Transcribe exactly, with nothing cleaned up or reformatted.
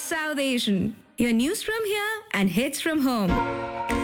South Asian. Your news from here and hits from home.